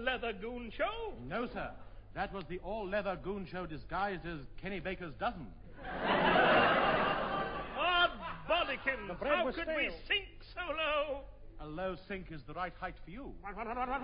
all-leather goon show? No, sir. That was the all-leather goon show disguised as Kenny Baker's dozen. Bodikins, how could we sink so low? A low sink is the right height for you. What?